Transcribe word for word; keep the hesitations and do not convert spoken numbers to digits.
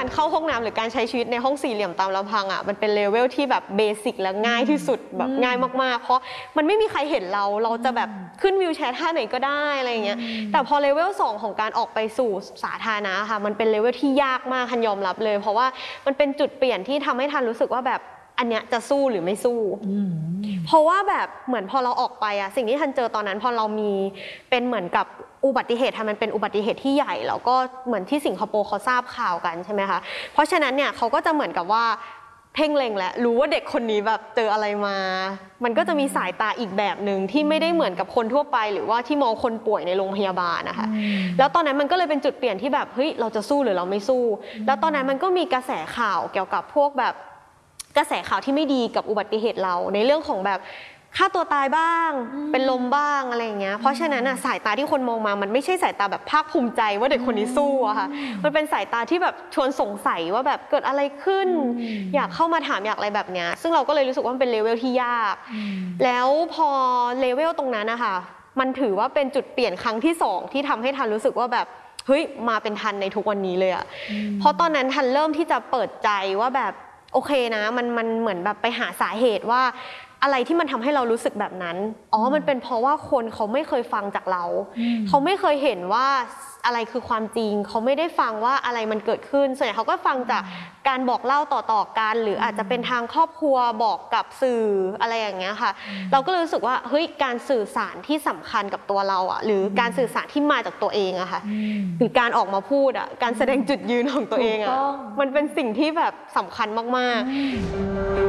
การเข้าห้องน้ำหรือการใช้ชีวิตในห้องสี่เหลี่ยมตามลำพังอ่ะมันเป็นเลเวลที่แบบเบสิกและง่ายที่สุดแบบง่ายมากๆเพราะมันไม่มีใครเห็นเราเราจะแบบขึ้นวีลแชร์ท่าไหนก็ได้อะไรอย่างเงี้ยแต่พอเลเวลสองของการออกไปสู่สาธารณะค่ะมันเป็นเลเวลที่ยากมากทันยอมรับเลยเพราะว่ามันเป็นจุดเปลี่ยนที่ทำให้ทันรู้สึกว่าแบบอันเนี้ยจะสู้หรือไม่สู้เพราะว่าแบบเหมือนพอเราออกไปอะสิ่งที่ทันเจอตอนนั้นพอเรามีเป็นเหมือนกับอุบัติเหตุทำมันเป็นอุบัติเหตุที่ใหญ่แล้วก็เหมือนที่สิงคโปร์เขาทราบข่าวกันใช่ไหมคะเพราะฉะนั้นเนี่ยเขาก็จะเหมือนกับว่าเพ่งเล็งแหละรู้ว่าเด็กคนนี้แบบเจออะไรมามันก็จะมีสายตาอีกแบบหนึ่งที่ไม่ได้เหมือนกับคนทั่วไปหรือว่าที่มองคนป่วยในโรงพยาบาลนะคะแล้วตอนนั้นมันก็เลยเป็นจุดเปลี่ยนที่แบบเฮ้ยเราจะสู้หรือเราไม่สู้แล้วตอนนั้นมันก็มีกระแสข่าวเกี่ยวกับพวกแบบกระแสข่าวที่ไม่ดีกับอุบัติเหตุเราในเรื่องของแบบฆ่าตัวตายบ้างเป็นลมบ้างอะไรอย่างเงี้ยเพราะฉะนั้นสายตาที่คนมองมามันไม่ใช่สายตาแบบภาคภูมิใจว่าเด็กคนนี้สู้อะค่ะมันเป็นสายตาที่แบบชวนสงสัยว่าแบบเกิดอะไรขึ้นอยากเข้ามาถามอยากอะไรแบบเนี้ยซึ่งเราก็เลยรู้สึกว่ามันเป็นเลเวลที่ยากแล้วพอเลเวลตรงนั้นนะคะมันถือว่าเป็นจุดเปลี่ยนครั้งที่สองที่ทำให้ทันรู้สึกว่าแบบเฮ้ยมาเป็นทันในทุกวันนี้เลยอะเพราะตอนนั้นทันเริ่มที่จะเปิดใจว่าแบบโอเคนะมันมันเหมือนแบบไปหาสาเหตุว่าอะไรที่มันทำให้เรารู้สึกแบบนั้นอ๋อมันเป็นเพราะว่าคนเขาไม่เคยฟังจากเราเขาไม่เคยเห็นว่าอะไรคือความจริงเขาไม่ได้ฟังว่าอะไรมันเกิดขึ้นส่วนใหญ่เขาก็ฟังจากการบอกเล่าต่อๆกันหรืออาจจะเป็นทางครอบครัวบอกกับสื่ออะไรอย่างเงี้ยค่ะเราก็รู้สึกว่าเฮ้ยการสื่อสารที่สำคัญกับตัวเราอ่ะหรือการสื่อสารที่มาจากตัวเองอะค่ะหรือการออกมาพูดอะการแสดงจุดยืนของตัวเองอะมันเป็นสิ่งที่แบบสำคัญมากๆ